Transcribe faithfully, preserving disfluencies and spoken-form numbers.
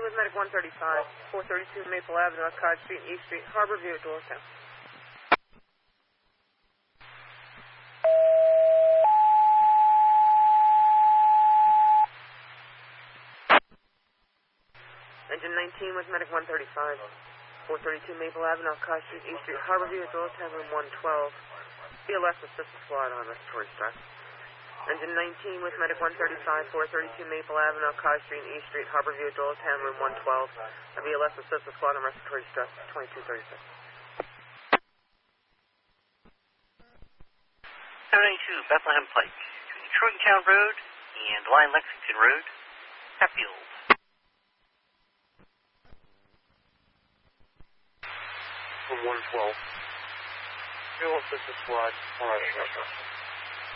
with Medic one thirty-five, four thirty-two Maple Avenue, Cottage Street, East Street, Harbor View, Doylestown. Engine nineteen with Medic one thirty-five, four thirty-two Maple Avenue, Cottage Street, East Street, Harbor View, Doylestown, room one twelve. B L S assist squad on respiratory stress. Engine nineteen with Medic one thirty-five, four thirty-two Maple Avenue, Cottage Street, East Street, Harbor View, Doylestown, room one twelve. A B L S assist squad on respiratory stress, twenty-two thirty-six. seven eighty-two Bethlehem Pike, between Troytown Road and Line Lexington Road, Hatfield. From one twelve. B L S assist squad on respiratory stress.